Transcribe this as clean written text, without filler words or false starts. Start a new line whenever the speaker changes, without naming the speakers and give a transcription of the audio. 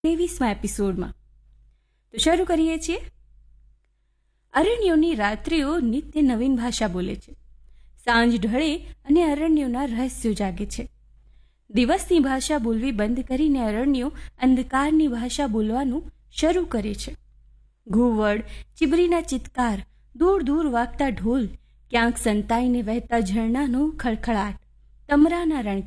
23મા એપિસોડમાં. તો શરૂ કરીએ છીએ. અરણ્યોની રાત્રિઓ નિત્ય નવીન ભાષા બોલે છે. સાંજ ઢળે અને અરણ્યોના રહસ્યો જાગે છે. દિવસની ભાષા બોલવી બંધ કરીને અરણ્યો અંધકારની ભાષા બોલવાનું શરૂ કરે છે. ઘુવડ, ચીબરીના ચિત્કાર, દૂર દૂર વાગતા ઢોલ, ક્યાંક સંતાઈને વહેતા ઝરણાનો ખળખળાટ, તમરાના રણકાર,